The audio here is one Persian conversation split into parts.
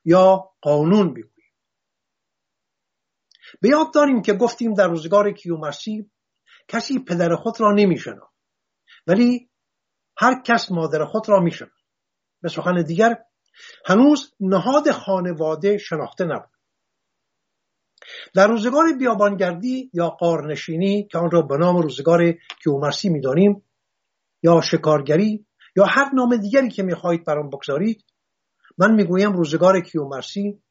یا قانون بگوییم. به یاد داریم که گفتیم در روزگار کیومرثی کسی پدر خود را نمی‌شناخت، ولی هر کس مادر خود را می‌شناخت. به سخن دیگر هنوز نهاد خانواده شناخته نبود. در روزگار بیابانگردی یا غارنشینی که آن را به نام روزگار کیومرثی می‌دانیم، یا شکارگری یا هر نام دیگری که می‌خواهید بر آن بگذارید، من می‌گویم روزگار کیومرثی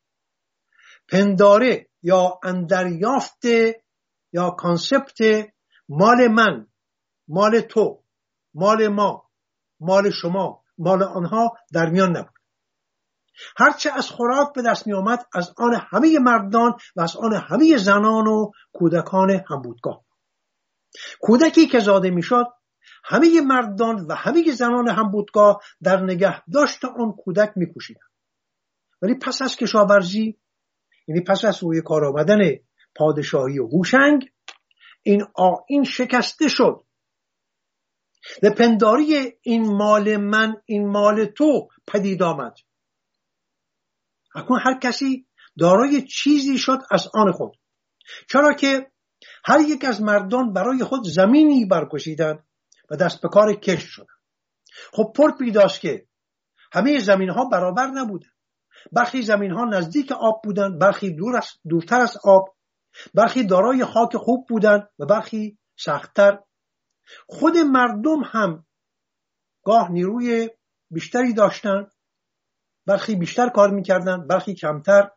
پنداره یا اندریافت یا کانسپت مال من، مال تو، مال ما، مال شما، مال آنها در میان نبود. هرچه از خوراک به دست می آمد از آن همه مردان و از آن همه زنان و کودکان همبودگاه. کودکی که زاده می شد همه مردان و همه زنان همبودگاه در نگهداشت آن کودک می کوشیدند. ولی پس از کشاورزی، یعنی پس از روی کار آمدن پادشاهی و هوشنگ، این آیین شکسته شد و پنداری این مال من، این مال تو پدید آمد. اکنون هر کسی دارای چیزی شد از آن خود، چرا که هر یک از مردان برای خود زمینی برگزیدند و دست به کار کشت شدند. خب پر پیداست که همه زمین ها برابر نبودند. برخی زمین ها نزدیک آب بودند، برخی دورتر از آب، برخی دارای خاک خوب بودند و برخی سخت‌تر. خود مردم هم گاه نیروی بیشتری داشتند، برخی بیشتر کار میکردند، برخی کمتر،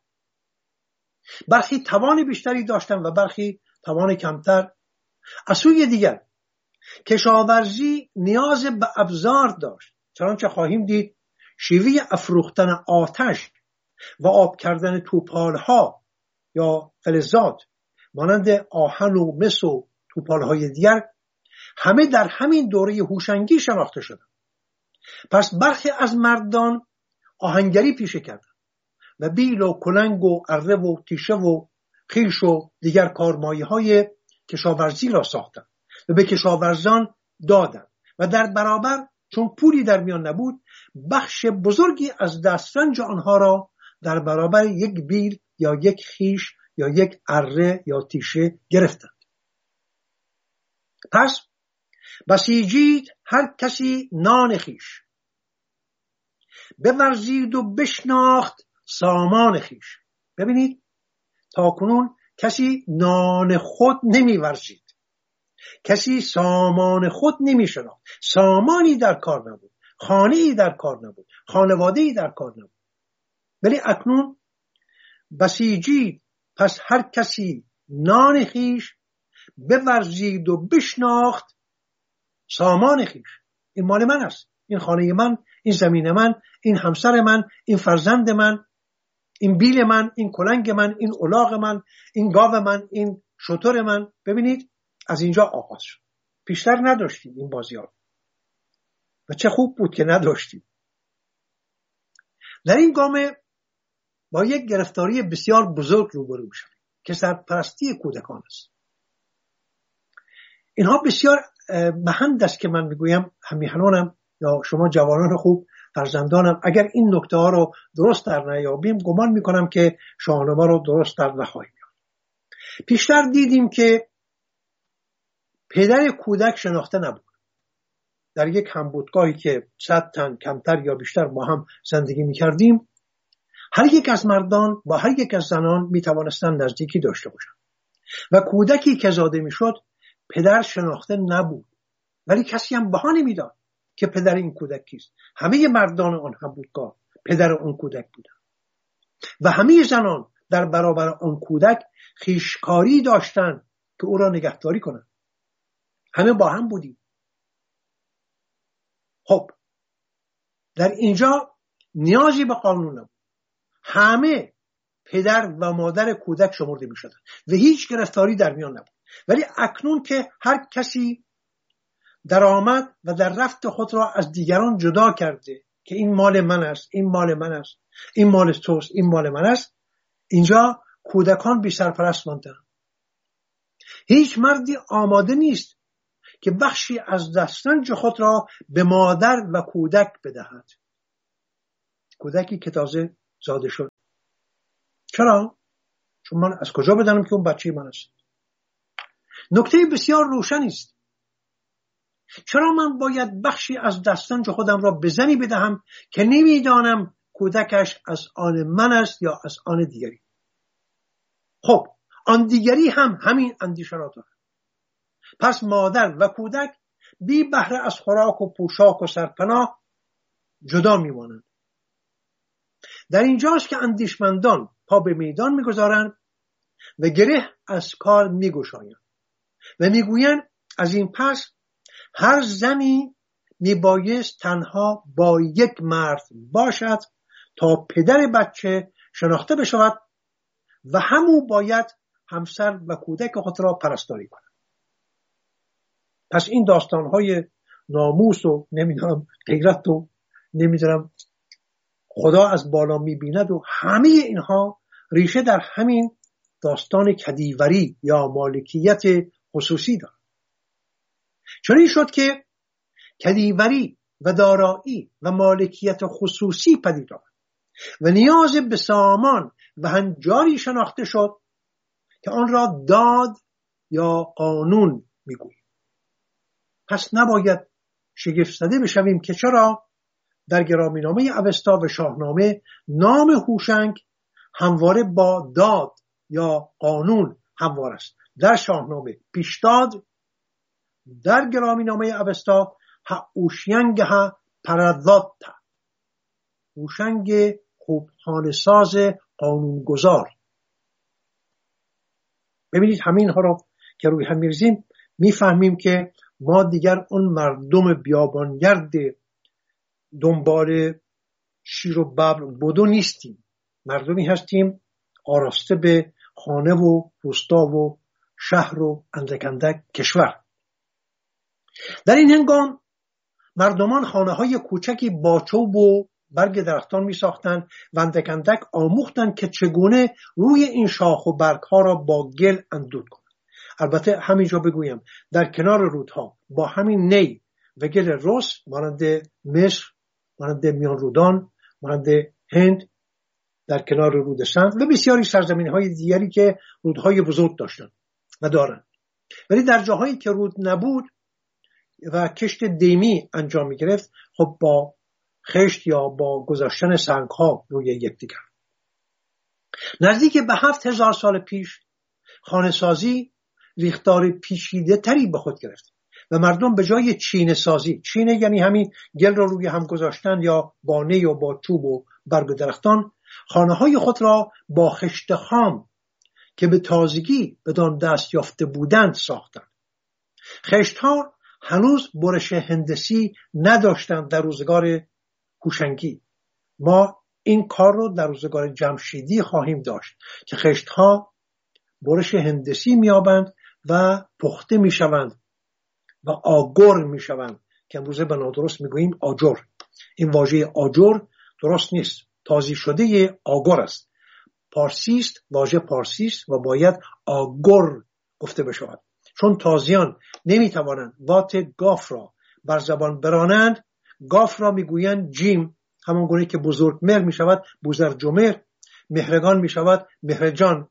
برخی توان بیشتری داشتند و برخی توان کمتر. از سوی دیگر کشاورزی نیاز به ابزار داشت، چنانچه خواهیم دید شیوه افروختن آتش و آب کردن توپالها یا فلزات مانند آهن و مس و توپالهای دیگر همه در همین دوره هوشنگی شناخته شدند. پس برخی از مردان آهنگری پیشه کردند و بیل و کلنگ و اره و تیشه و خیش و دیگر کارمایه‌های کشاورزی را ساختند و به کشاورزان دادند و در برابر چون پولی در میان نبود بخش بزرگی از دسترنج آنها را در برابر یک بیل یا یک خیش یا یک اره یا تیشه گرفتند. پس بسیجید هر کسی نان خیش، بورزید و بشناخت سامان خیش. ببینید تا کنون کسی نان خود نمیورزید، کسی سامان خود نمیشناخت، سامانی در کار نبود، خانه‌ای در کار نبود، خانواده‌ای در کار نبود. ولی اکنون بسیجید پس هر کسی نان خیش، بورزید و بشناخت سامان خیش. این مال من است، این خانه من، این زمین من، این همسر من، این فرزند من، این بیل من، این کلنگ من، این الاغ من، این گاو من، این شتر من. ببینید از اینجا آغاز شد. پیشتر نداشتیم این بازی‌ها و چه خوب بود که نداشتیم. در این گام با یک گرفتاری بسیار بزرگ روبرو میشیم که سرپرستی کودکان است. اینها بسیار مهند است که من میگویم همیهنانم یا شما جوانان خوب فرزندانم اگر این نکته ها رو درست در نیابیم گمان میکنم که شاهنامه رو درست در نخواهیم یافت. پیشتر دیدیم که پدر کودک شناخته نبود. در یک همبودگاهی که 100 تن کمتر یا بیشتر با هم زندگی میکردیم، هر یک از مردان با هر یک از زنان میتوانستند نزدیکی داشته باشند و کودکی که زاده میشد پدر شناخته نبود، ولی کسی هم بها نمیداد که پدر این کودک کیست. همه مردان آن همبودگاه پدر آن کودک بودند و همه زنان در برابر آن کودک خویشکاری داشتند که او را نگهداری کنند. همه با هم بودیم. خب در اینجا نیازی به قانون نبود، همه پدر و مادر کودک شمرده می شدند و هیچ گرفتاری در میان نبود. ولی اکنون که هر کسی در آمد و در رفت خود را از دیگران جدا کرده که این مال من است، این مال من است، این مال توست، این مال من است، اینجا کودکان بی سرپرست ماندند. هیچ مردی آماده نیست که بخشی از دسترنج خود را به مادر و کودک بدهد. کودکی که تازه زاده شد چرا؟ چون من از کجا بدانم که اون بچه من است؟ نکته بسیار روشنی است. چرا من باید بخشی از دستنج خودم را به زنی بدهم که نمیدانم کودکش از آن من است یا از آن دیگری؟ خب آن دیگری هم همین اندیشه را دارد. پس مادر و کودک بی بهره از خوراک و پوشاک و سرپناه جدا میمانند. در اینجاست که اندیشمندان پا به میدان میگذارند و گره از کار میگشایند و میگویند از این پس هر زنی میبایست تنها با یک مرد باشد تا پدر بچه شناخته بشود و همو باید همسر و کودک خود را پرستاری کند. پس این داستانهای ناموس و نمیدونم غیرت و نمیدونم خدا از بالا میبیند و همه اینها ریشه در همین داستان کدیوری یا مالکیت خصوصی دارد. چنین شد که کدیوری و دارایی و مالکیت خصوصی پدید آمد و نیاز به سامان و هنجاری شناخته شد که آن را داد یا قانون میگوییم. پس نباید شگفت زده بشویم که چرا در گرامی‌نامه اوستا و شاهنامه نام هوشنگ همواره با داد یا قانون هموار است. در شاهنامه پیشداد، در گرامی‌نامه اوستا هوشنگ پرداتا، هوشنگ خوب خانه ساز قانون گذار. ببینید همین ها رو که روی هم می‌ریزیم میفهمیم که ما دیگر اون مردم بیابانگرد دنبال شیر و ببر بدو نیستیم. مردمی هستیم آراسته به خانه و روستا و شهر و اندک اندک کشور. در این هنگام مردمان خانه های کوچکی با چوب و برگ درختان می ساختند و اندک اندک آموختند که چگونه روی این شاخ و برگ ها را با گل اندود کنند. البته همینجا بگویم در کنار رودها با همین نی و گل رس مانند مصر، مانند میان رودان، مانند هند در کنار رود سند و بسیاری سرزمین های دیگری که رودهای بزرگ داشتند و دارند، ولی در جاهایی که رود نبود و کشت دیمی انجام می گرفت خب با خشت یا با گذاشتن سنگ ها روی یکدیگر. نزدیک به 7000 سال پیش خانه سازی ریختار پیچیده تری به خود گرفت و مردم به جای چینه سازی، چینه یعنی همین گل را روی هم گذاشتن یا با نی و با چوب و برگ و درختان، خانه های خود را با خشت خام که به تازگی بدان دست یافته بودند ساختند. خشت ها هنوز برش هندسی نداشتند در روزگار هوشنگی. ما این کار رو در روزگار جمشیدی خواهیم داشت که خشت ها برش هندسی میابند و پخته میشوند و آجر میشوند که امروزه به نادرست میگوییم آجر. این واژه آجر درست نیست، تازی شده آگر است. پارسیست، واژه پارسیست و باید آگر گفته بشود. چون تازیان نمیتوانند وات گاف را بر زبان برانند، گاف را میگویند جیم، همان گونه که بزرگ مهر میشود بزرجمهر، مهرگان میشود مهرجان،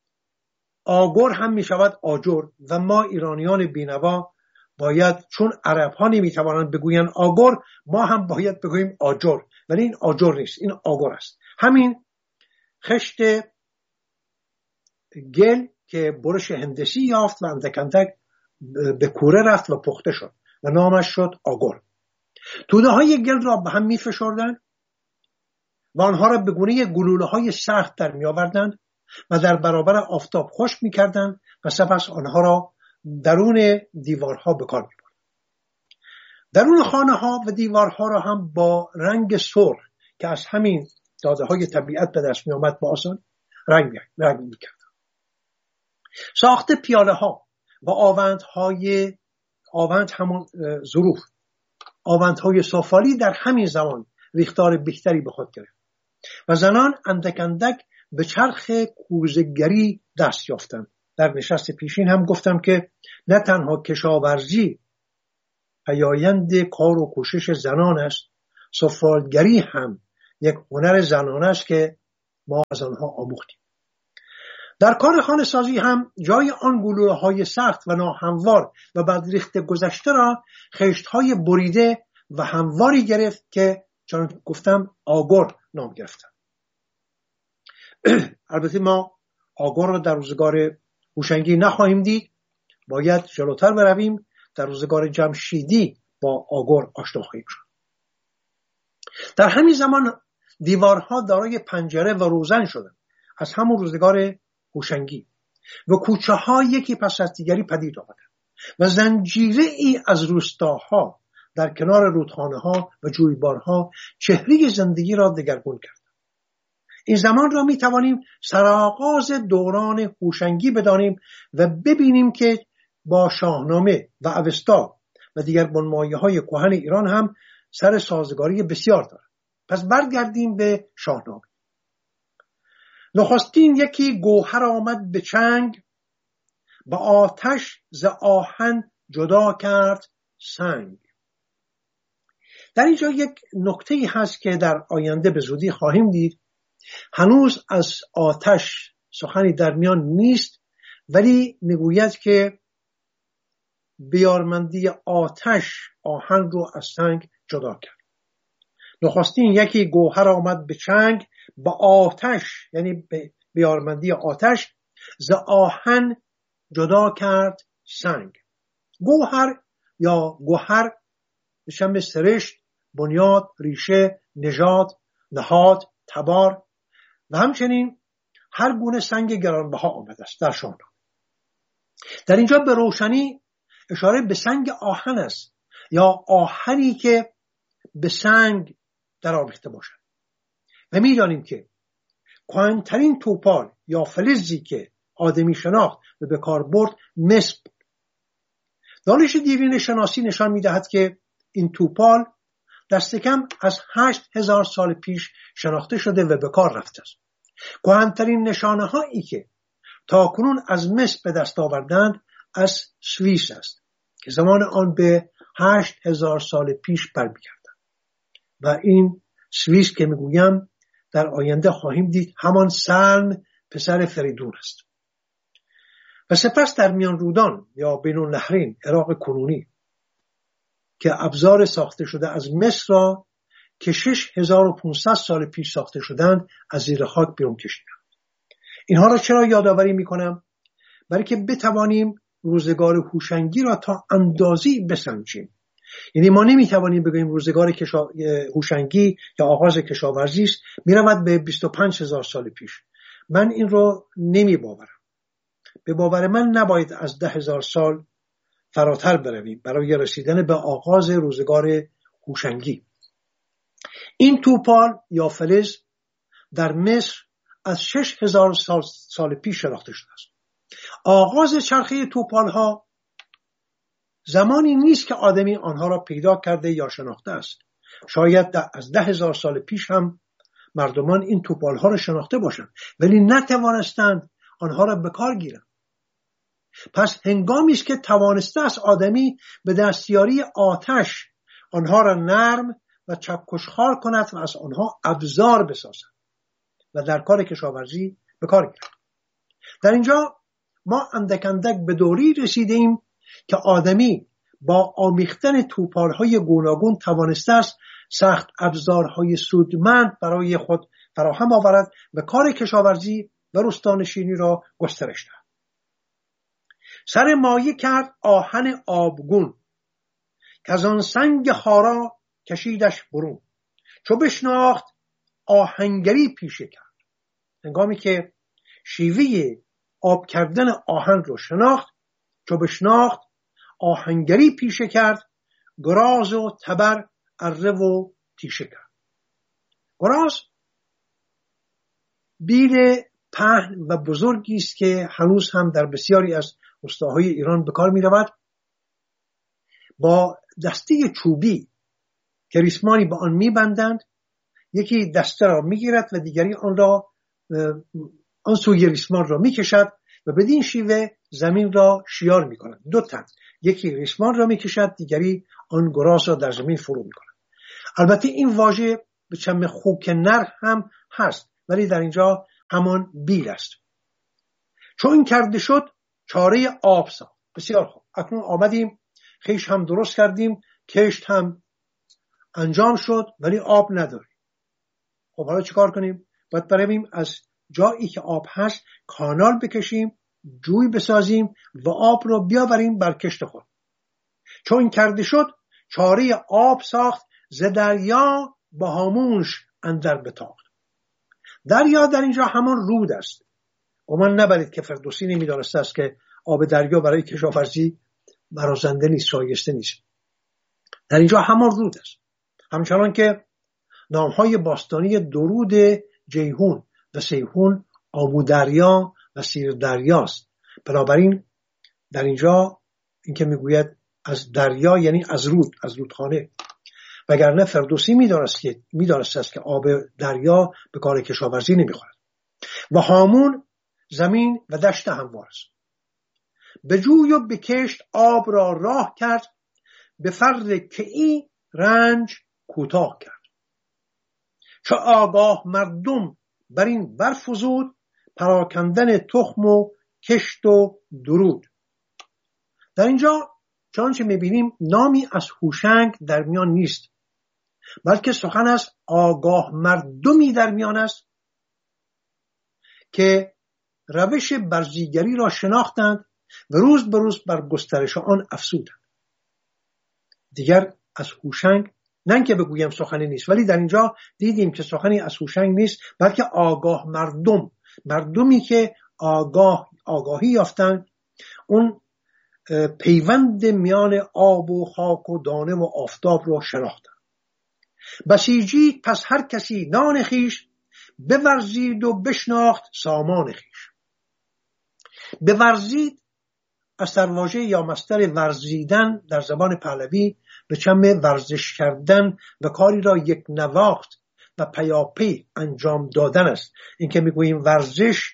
آگر هم میشود آجر. و ما ایرانیان بینوا باید، چون عرب ها نمیتوانند بگویند آگر، ما هم باید بگوییم آجر، ولی این آجر نیست، این آگر است. همین خشت گل که برش هندسی یافت و اندک اندک به کوره رفت و پخته شد و نامش شد آگر. توده های گل را به هم می فشردند و آنها را به گونه گلوله های سخت در می آوردند و در برابر آفتاب خشک می کردند و سپس آنها را درون دیوارها به کار می بردند. درون خانه ها و دیوارها را هم با رنگ سرخ که از همین داده های طبیعت به دست می آمد با آسان رنگ می کردند. ساخت پیاله ها و آوند همون ظروف، آوندهای سفالی در همین زمان ریختار بیشتری به خود گرفت و زنان اندک اندک به چرخ کوزه‌گری دست یافتند. در نشست پیشین هم گفتم که نه تنها کشاورزی پیایند کار و کوشش زنان است، سفالگری هم یک هنر زنانه است که ما از آنها آموختیم. در کار خانه سازی هم جای آن گلوله‌های سخت و ناهموار و بدریخت گذشته را خشت‌های بریده و همواری گرفت که چون گفتم آگر نام گرفتن. البته ما آگر را در روزگار هوشنگی نخواهیم دید، باید جلوتر برویم، در روزگار جمشیدی با آگر آشنا خواهیم شد. در همین زمان دیوارها دارای پنجره و روزن شدند از همون روزگار هوشنگی و کوچه ها یکی پس از دیگری پدید آمدند و زنجیره ای از روستاها در کنار رودخانه ها و جویبارها چهره زندگی را دگرگون کرد. این زمان را می توانیم سرآغاز دوران هوشنگی بدانیم و ببینیم که با شاهنامه و اوستا و دیگر بنمایه‌های کهن ایران هم سر سازگاری بسیار دارد. پس برگردیم به شاهنامه. نخستین یکی گوهر آمد به چنگ، با آتش ز آهن جدا کرد سنگ. در اینجا یک نکته‌ای هست که در آینده به زودی خواهیم دید. هنوز از آتش سخنی در میان نیست، ولی میگوید که بیارمندی آتش آهن رو از سنگ جدا کرد. نخستین یکی گوهر آمد به چنگ، با آتش یعنی بیارمندی آتش ز آهن جدا کرد سنگ. گوهر یا گوهر بشنبه سرشت، بنیاد، ریشه، نژاد، نهاد، تبار و همچنین هر گونه سنگ گرانبها آمده است در شاهنامه. در اینجا به روشنی اشاره به سنگ آهن است یا آهنی که به سنگ در آمیخته باشد و می‌دانیم که کهن‌ترین توپال یا فلزی که آدمی شناخت و به کار برد مس بود. دانش دیرین شناسی نشان می‌دهد که این توپال دست کم از 8000 سال پیش شناخته شده و به کار رفته است. کهن‌ترین نشانه‌هایی که تاکنون از مس به دست آوردند از سوئیس است که زمان آن به 8000 سال پیش برمی‌گردد و این سوئیس که میگویم در آینده خواهیم دید همان سلم پسر فریدون است. و سپس در میان رودان یا بین النهرین عراق کنونی که ابزار ساخته شده از مس را که 6500 سال پیش ساخته شدند از زیر خاک بیرون کشیدند. اینها را چرا یادآوری میکنم؟ برای که بتوانیم روزگار هوشنگی را تا اندازه‌ای بسنجیم. یعنی ما نمیتوانیم بگوییم روزگار هوشنگی یا آغاز کشاورزی است میرود به 25000 سال پیش. من این رو نمیباورم. به باور من نباید از 10,000 سال فراتر برویم برای رسیدن به آغاز روزگار هوشنگی. این توپال یا فلز در مصر از 6000 سال پیش شناخته شده است. آغاز چرخه توپال ها زمانی نیست که آدمی آنها را پیدا کرده یا شناخته است. شاید از 10,000 سال پیش هم مردمان این توپال ها را شناخته باشند ولی نتوانستند آنها را به کار گیرند. پس هنگامی است که توانسته است آدمی به دستیاری آتش آنها را نرم و چکشخوار کند و از آنها ابزار بسازد و در کار کشاورزی به کار گیرد. در اینجا ما اندک اندک به دوری رسیدیم که آدمی با آمیختن توپال‌های گوناگون توانسته است سخت ابزارهای سودمند برای خود فراهم آورد و کار کشاورزی و روستانشینی را گسترش دهد. سر مایه کرد آهن آبگون که از آن سنگ خارا کشیدش برون، چو بشناخت آهنگری پیشه کرد. هنگامی که شیوه آب کردن آهن رو شناخت، چو بشناخت آهنگری پیشه کرد، گراز و تبر اره و تیشه کرد. گراز بیل پهن و بزرگی است که هنوز هم در بسیاری از روستاهای ایران به کار می رود. با دسته چوبی که ریسمانی به آن می بندند، یکی دسته را می گیرد و دیگری آن سوی ریسمان را می کشد و بدین شیوه زمین را شیار می کند. دو تن، یکی ریسمان را می کشد، دیگری آن گراز را در زمین فرو می کند. البته این واژه به چم خوک نر هم هست ولی در اینجا همان بیل است. چون این کرده شد چاره آب ساخت. بسیار خوب، اکنون آمدیم خیش هم درست کردیم، کشت هم انجام شد، ولی آب نداریم. خب حالا چیکار کنیم؟ باید برویم از جایی که آب هست کانال بکشیم، جوی بسازیم و آب رو بیاوریم بر کشت خود. چون این کرده شد چاره آب ساخت، ز دریا با هامونش اندر بتاخت. دریا در اینجا همان رود است. گمان نبرید که فردوسی نمی‌دانسته است که آب دریا برای کشاورزی برازنده نیست، شایسته نیست. در اینجا همان رود است. همچنان که نامهای باستانی درود جیهون و سیهون آبو دریا و سیر دریاست. بنابراین در اینجا این که میگوید از دریا یعنی از رود، از رودخانه. وگرنه فردوسی میدانست است که آب دریا به کار کشاورزی نمیخورد. و هامون زمین و دشت هموار است. به جوی و به کشت آب را راه کرد، به فر کیی رنج کوتاه کرد. چو آگاه مردم بر این برفزود، پراکندن تخم و کشت و درود. در اینجا چنانچه میبینیم نامی از هوشنگ در میان نیست، بلکه سخن از آگاه مردمی در میان است که روش برزیگری را شناختند و روز به روز بر گسترش آن افزودند. دیگر از هوشنگ نه که بگویم سخنی نیست، ولی در اینجا دیدیم که سخنی از هوشنگ نیست، بلکه آگاه مردمی که آگاهی یافتند، اون پیوند میان آب و خاک و دانه و آفتاب را شناختند. بسیجید پس هر کسی نان خیش، بورزید و بشناخت سامان خیش. بورزید اثر واژه یا مصدر ورزیدن در زبان پهلوی به چم ورزش کردن و کاری را یک نواخت و پیاپی انجام دادن است. این که میگوییم ورزش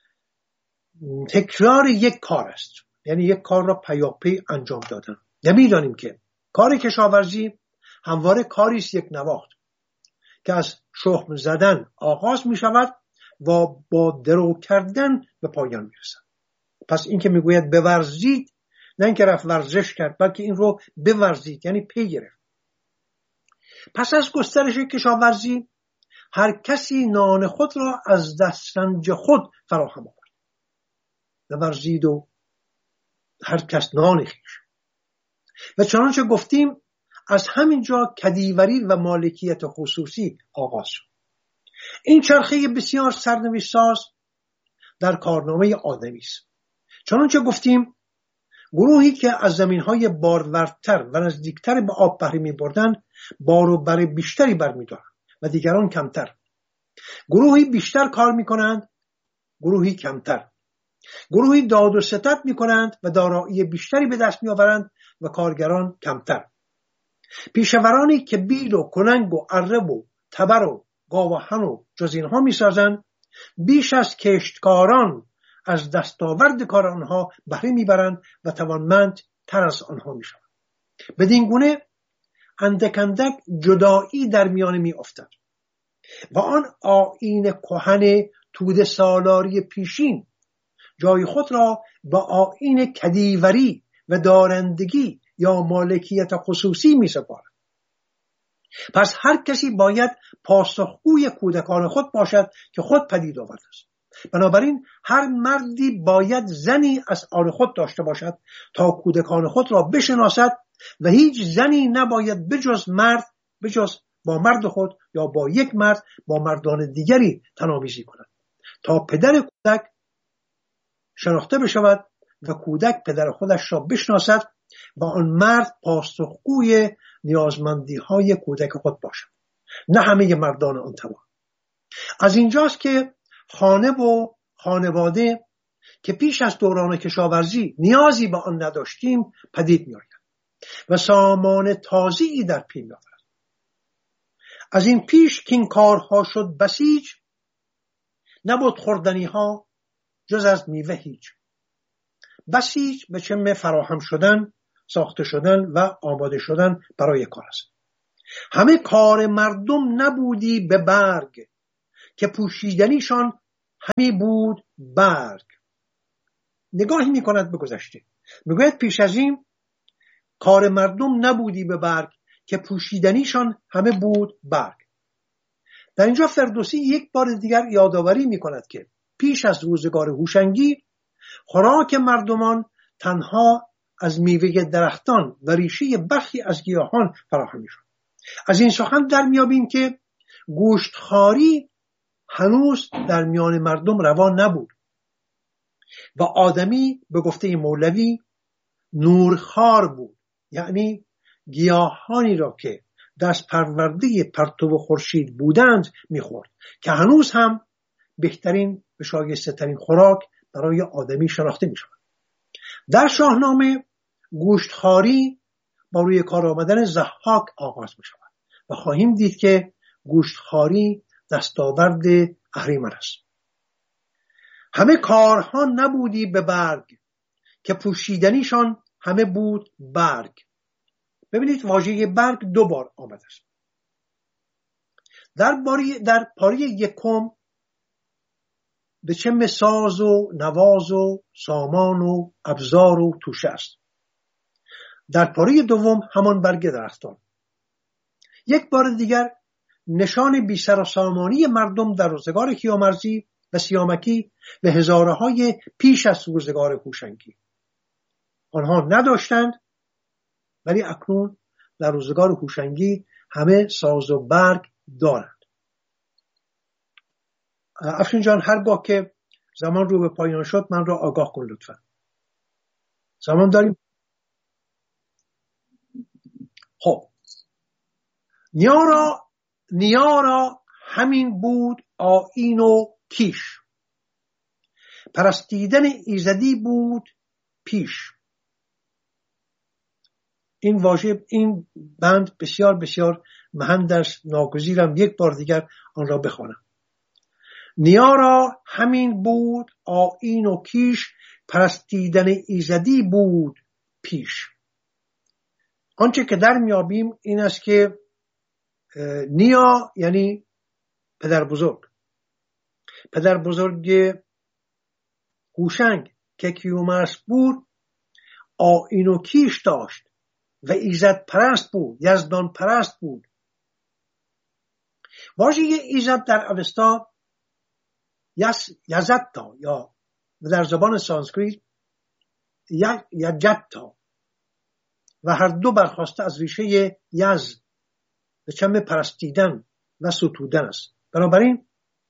تکرار یک کار است، یعنی یک کار را پیاپی انجام دادن. نمیدانیم که کار کشاورزی همواره کاری است یک نواخت که از شخم زدن آغاز می شود و با درو کردن به پایان می رسد. پس این که میگوید بورزید، نه اینکه رفت ورزش کرد، بلکه این رو بورزید یعنی پی گرفت. پس از گسترش کشاورزی هر کسی نان خود را از دسترنج خود فراهم آورد. بورزید و هر کس نان خویش. و چنانچه گفتیم از همینجا کدیوری و مالکیت خصوصی آغاز شد. این چرخه بسیار سرنوشت ساز در کارنامه آدمی است. چنانچه گفتیم گروهی که از زمینهای بارورتر و نزدیکتر به آب بهره می‌بردند بار و بر بیشتری برمی‌دارند و دیگران کمتر. گروهی بیشتر کار می‌کنند، گروهی کمتر. گروهی داد و ستد می‌کنند و دارایی بیشتری به دست می‌آورند و کارگران کمتر. پیشورانی که بیل و کننگ و اره و تبر و گاوهن و جز اینها می‌سازند بیش از کشتکاران از دستاورد کار آنها بهره میبرند و توانمند تر از آنها میشوند. بدین گونه اندک اندک جدایی در میان می افتد و آن آیین کهن توده سالاری پیشین جای خود را به آیین کدیوری و دارندگی یا مالکیت خصوصی می سپارد. پس هر کسی باید پاسخگوی کودکان خود باشد که خود پدید آورده است. بنابراین هر مردی باید زنی از آن خود داشته باشد تا کودکان خود را بشناسد و هیچ زنی نباید بجز با مرد خود یا با یک مرد با مردان دیگری تنامیزی کند تا پدر کودک شناخته بشود و کودک پدر خودش را بشناسد و آن مرد پاسخگوی نیازمندی های کودک خود باشد، نه همه مردان آن توان. از اینجاست که خانه و خانواده که پیش از دوران کشاورزی نیازی به آن نداشتیم پدید می آید و سامان تازه‌ای در پی می آورد. از این پیش که این کارها شد بسیج، نبود خوردنی ها جز از میوه هیچ. بسیج به چم فراهم شدن، ساخته شدن و آماده شدن برای کار است. همه کار مردم نبودی به برگ، که پوشیدنیشان همی بود برگ. نگاهی میکند به گذشته. میگوید پیش از این کار مردم نبودی به برگ که پوشیدنیشان همه بود برگ. در اینجا فردوسی یک بار دیگر یادآوری میکند که پیش از روزگار هوشنگی خوراک مردمان تنها از میوه درختان و ریشه برخی از گیاهان فراهم میشد. از این سخن در میابیم که گوشتخواری هنوز در میان مردم روا نبود و آدمی به گفته مولوی نورخوار بود، یعنی گیاهانی را که دست پرورده پرتو خورشید بودند میخورد که هنوز هم بهترین و شایسته ترین خوراک برای آدمی شناخته میشود. در شاهنامه گوشتخواری با روی کار آمدن ضحاک آغاز میشود و خواهیم دید که گوشتخواری دستاورد اهریمن است. همه کارها نبودی به برگ که پوشیدنیشان همه بود برگ. ببینید واژه برگ 2 بار آمده است. در پاره یکم به چه ساز و نواز و سامان و ابزار و توشه است. در پاره دوم همان برگ درختان. یک بار دیگر نشان بی سر و سامانی مردم در روزگار کیامرزی و سیامکی و هزارهای پیش از روزگار هوشنگی. آنها نداشتند، ولی اکنون در روزگار هوشنگی همه ساز و برگ دارند. افشین جان هرگاه که زمان رو به پایان شد من را آگاه کن لطفا. زمان داریم؟ خب نیارا همین بود آیین و کیش، پرستیدن ایزدی بود پیش. این واژه، این بند بسیار بسیار مهم است، ناگزیرم یک بار دیگر آن را بخوانم. نیارا همین بود آیین و کیش، پرستیدن ایزدی بود پیش. آنچه که در میابیم این است که نیا یعنی پدر بزرگ هوشنگ که کیومرث بود آیین و کیش داشت و ایزد پرست بود، یزدان پرست بود. واژه ایزد در اوستا یزدتا یا در زبان سانسکریت یجدتا و هر دو برخواسته از ریشه یز به چم پرستیدن و ستودن است. بنابراین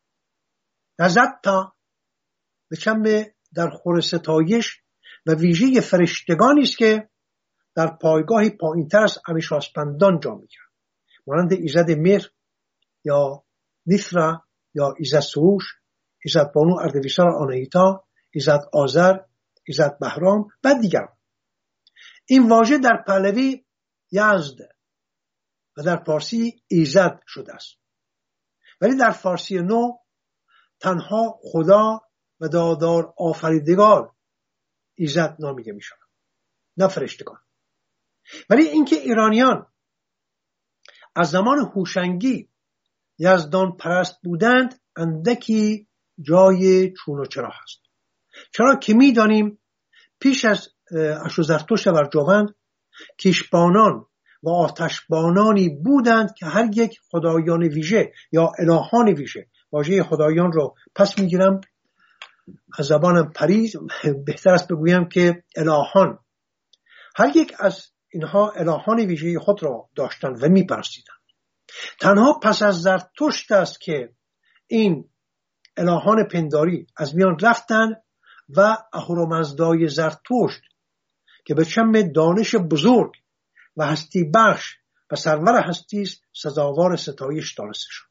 یزدتا به چم در خور ستایش و ویژه فرشتگانی است که در پایگاهی پایین‌تر از امیشاسپندان جا می‌گیرند، مانند ایزد مهر یا نیفرا یا ایزد سروش، ایزد بانو اردویسر آناهیتا، ایزد آذر، ایزد بهرام و دیگران. این واژه در پهلوی یزد و در فارسی ایزد شده است، ولی در فارسی نو تنها خدا و دادار آفریدگار ایزد نامیده می شود، نه فرشتگان. ولی اینکه ایرانیان از زمان هوشنگی یزدان پرست بودند اندکی جای چون و چرا هست. چرا که می دانیم پیش از اشوزرتشت ارجمند کیشبانان و آتشبانانی بودند که هر یک خدایان ویژه یا الهان ویژه. واژه خدایان رو پس میگیرم، از زبانم پرید، بهتر است بگویم که الهان. هر یک از اینها الهان ویژه خود را داشتند و میپرستیدند. تنها پس از زرتشت است که این الهان پنداری از میان رفتند و اهورامزدای زرتشت که به چم دانش بزرگ و هستی بخش و سرور هستی است سزاوار ستایش دانسته شد.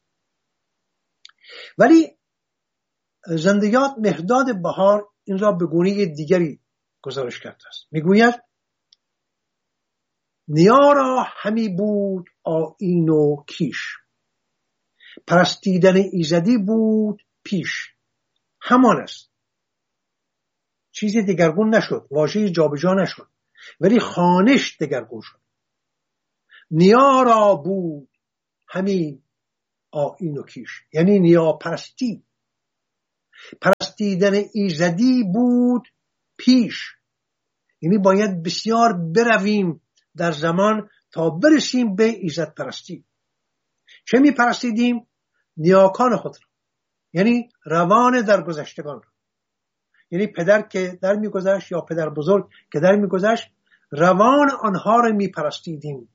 ولی زندیات مهرداد بهار این را به گونه دیگری گزارش کرده است. میگوید نیارا همی بود آیین و کیش، پرستیدن ایزدی بود پیش. همان است، چیزی دگرگون نشد، واژه جابجا نشد، ولی خوانش دگرگون شد. نیارا بود همی آیین و کیش، یعنی نیا پرستی، پرستیدن ایزدی بود پیش، یعنی باید بسیار برویم در زمان تا برسیم به ایزد پرستی. چه می پرستیدیم؟ نیاکان خود را، یعنی روان درگذشتگان را، یعنی پدر که در می گذشت یا پدر بزرگ که در می گذشت، روان آنها را می پرستیدیم.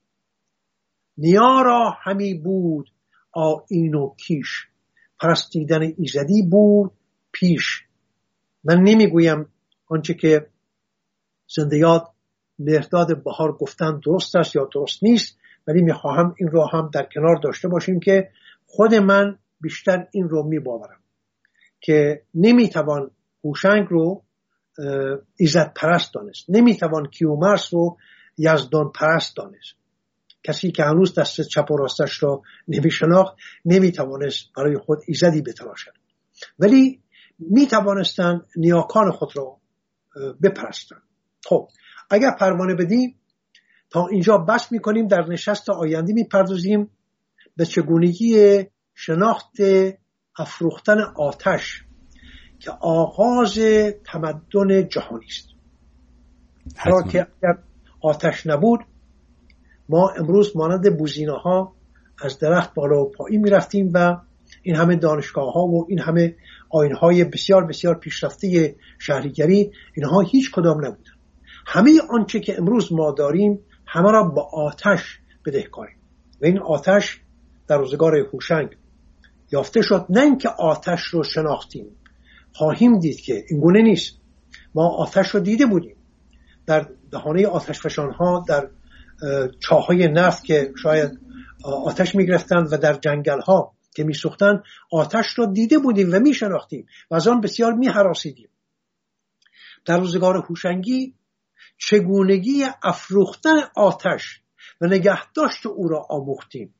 نیا را همی بود آیین و کیش، پرستیدن ایزدی بود پیش. من نمیگویم آنچه که زنده یاد مهرداد بهار گفتن درست است یا درست نیست، ولی میخواهم این رو هم در کنار داشته باشیم که خود من بیشتر این رو میباورم که نمیتوان هوشنگ رو ایزد پرست دانست، نمیتوان کیومرث رو یزدان پرست دانست. کسی که هنوز دست چپ و راستش رو نمیشناخت نمیتوانست برای خود ایزدی بتراشد، ولی میتوانستن نیاکان خود رو بپرستن. خب اگر پروانه بدیم تا اینجا بس میکنیم. در نشست آینده میپردازیم به چگونگی شناخت افروختن آتش که آغاز تمدن جهانی است. چرا که اگر آتش نبود ما امروز مانند بوزینه‌ها از درخت بالا و پایین میرفتیم و این همه دانشگاه ها و این همه آیین‌های بسیار بسیار پیشرفته شهریگری اینها هیچ کدام نبودن. همه آنچه که امروز ما داریم همه را با آتش بدهکاریم و این آتش در روزگار هوشنگ یافته شد. نه اینکه آتش رو شناختیم، خواهیم دید که این گونه نیست. ما آتش رو دیده بودیم در دهانه آتش فشان‌ها، در چاهای نفت که شاید آتش می‌گرفتند و در جنگل‌ها که می‌سوختند آتش رو دیده بودیم و می‌شناختیم و از آن بسیار می‌هراسیدیم. در روزگار هوشنگی چگونگی افروختن آتش و نگهداشت او را آموختیم.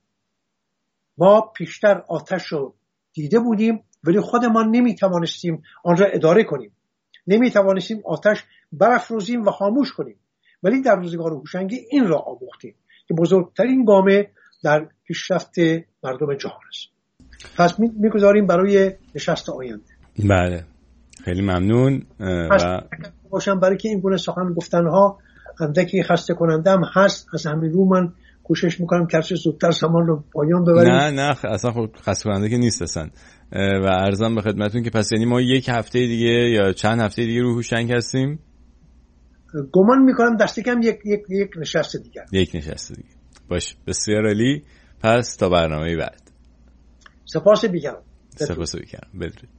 ما پیشتر آتش رو دیده بودیم ولی خودمان نمی‌توانستیم آن را اداره کنیم، نمی‌توانستیم آتش برافروزیم و خاموش کنیم، ولی در روزگار هوشنگی این را آموختیم که بزرگترین گامه در پیشرفت مردم جهان است. پس میگذاریم برای نشست آینده. بله خیلی ممنون. و باشم برای که این گونه سخن گفتنها اندکی خسته کننده هم هست. از همین رو من کوشش میکنم که هرچه زودتر زمان رو پایان ببریم. نه اصلا خب خسته کننده که نیست اصلا. و عرضم به خدمتتون که پس یعنی ما یک هفته دیگه یا چند هفته دیگه رو هوشنگ هستیم. گمان میکنم دست کم یک نشست دیگه. یک نشست دیگه. باش، بسیار عالی. پس تا برنامه بعد. سپاس بیگرم. سپاس بیگرم. بدرود.